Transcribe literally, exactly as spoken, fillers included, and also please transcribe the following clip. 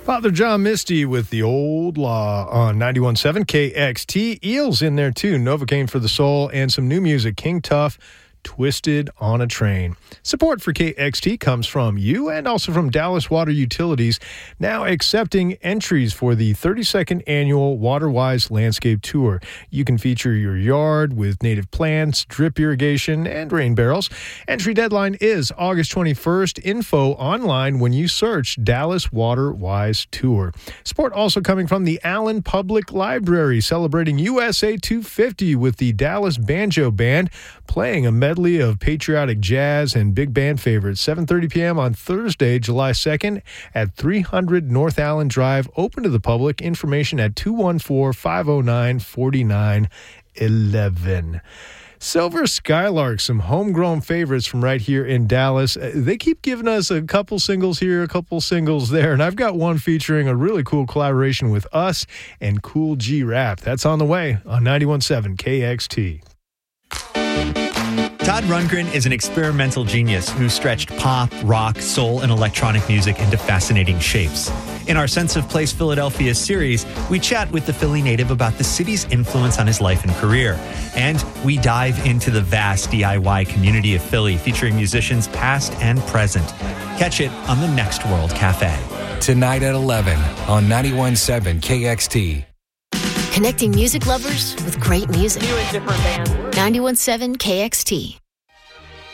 Father John Misty with The Old Law on ninety-one point seven K X T. Eels in there too. Novocaine for the Soul and some new music. King Tuff, Twisted on a Train. Support for K X T comes from you and also from Dallas Water Utilities, now accepting entries for the thirty-second annual WaterWise Landscape Tour. You can feature your yard with native plants, drip irrigation, and rain barrels. Entry deadline is August twenty-first. Info online when you search Dallas WaterWise Tour. Support also coming from the Allen Public Library, celebrating U S A two fifty with the Dallas Banjo Band, playing a medley of patriotic jazz and big band favorites. seven thirty p.m. on Thursday, July second at three hundred North Allen Drive. Open to the public. Information at two one four, five oh nine, four nine one one. Silver Skylark, some homegrown favorites from right here in Dallas. They keep giving us a couple singles here, a couple singles there, and I've got one featuring a really cool collaboration with us and Cool G Rap. That's on the way on ninety-one point seven K X T. Todd Rundgren is an experimental genius who stretched pop, rock, soul, and electronic music into fascinating shapes. In our Sense of Place Philadelphia series, we chat with the Philly native about the city's influence on his life and career. And we dive into the vast D I Y community of Philly, featuring musicians past and present. Catch it on the Next World Cafe. Tonight at eleven on ninety-one point seven K X T. Connecting music lovers with great music. New and different bands. ninety-one point seven K X T.